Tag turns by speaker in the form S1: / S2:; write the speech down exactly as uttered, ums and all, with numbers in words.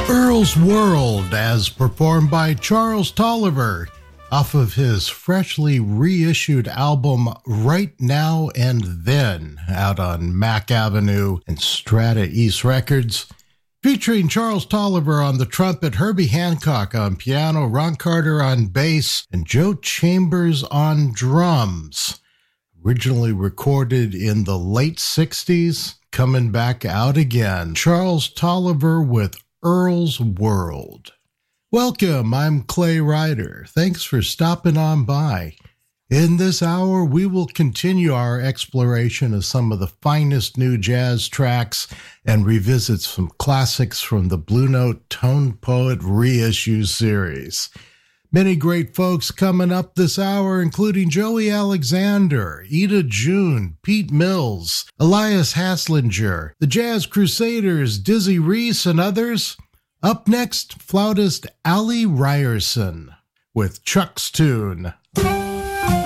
S1: Earl's World, as performed by Charles Tolliver, off of his freshly reissued album Right Now and Then, out on Mack Avenue and Strata East Records, featuring Charles Tolliver on the trumpet, Herbie Hancock on piano, Ron Carter on bass, and Joe Chambers on drums. Originally recorded in the late sixties, coming back out again. Charles Tolliver with Earl's World. Welcome, I'm Clay Ryder. Thanks for stopping on by. In this hour, we will continue our exploration of some of the finest new jazz tracks and revisit some classics from the Blue Note Tone Poet Reissue series. Many great folks coming up this hour, including Joey Alexander, Ida June, Pete Mills, Elias Hasslinger, the Jazz Crusaders, Dizzy Reese, and others. Up next, flautist Ali Ryerson with Chuck's Tune.